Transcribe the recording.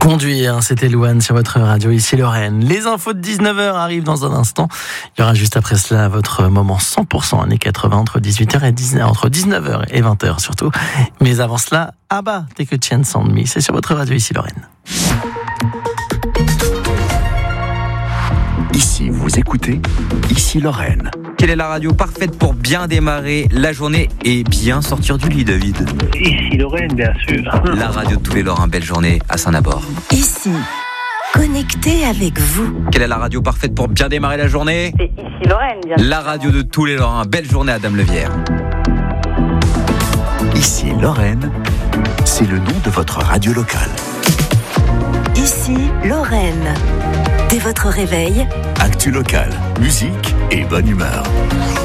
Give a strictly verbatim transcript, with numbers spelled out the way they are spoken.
Conduire, c'était Louane sur votre radio, ici Lorraine. Les infos de dix-neuf heures arrivent dans un instant. Il y aura juste après cela votre moment cent pour cent années quatre-vingts entre dix-huit heures et dix-neuf heures, entre dix-neuf heures et vingt heures surtout. Mais avant cela, Abba, Take a Chance on Me, c'est sur votre radio, ici Lorraine. Ici, vous écoutez, ici Lorraine. Quelle est la radio parfaite pour bien démarrer la journée et bien sortir du lit, David? Ici Lorraine, bien sûr. La radio de tous les Lorrains, belle journée à Saint-Nabord. Ici, connecté avec vous. Quelle est la radio parfaite pour bien démarrer la journée? C'est ici Lorraine, bien sûr. La radio de tous les Lorrains, belle journée à Dame-Levière. Ici Lorraine, c'est le nom de votre radio locale. Ici, Lorraine. Dès votre réveil, Actu locale, musique et bonne humeur.